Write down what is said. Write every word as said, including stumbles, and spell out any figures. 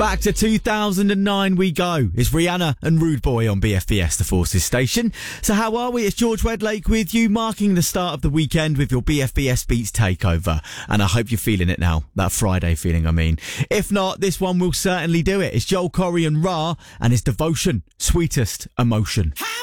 Back to two thousand nine we go. It's Rihanna and Rude Boy on B F B S, the Forces station. So how are we? It's George Wedlake with you, marking the start of the weekend with your B F B S Beats takeover. And I hope you're feeling it now. That Friday feeling, I mean. If not, this one will certainly do it. It's Joel Corry and Ra, and it's Devotion, Sweetest Emotion.